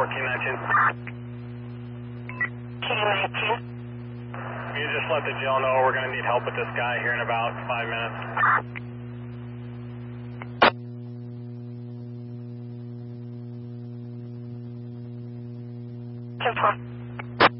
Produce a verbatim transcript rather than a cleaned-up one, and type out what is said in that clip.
King nineteen. King nineteen. You just let the jail know we're going to need help with this guy here in about five minutes. ten four.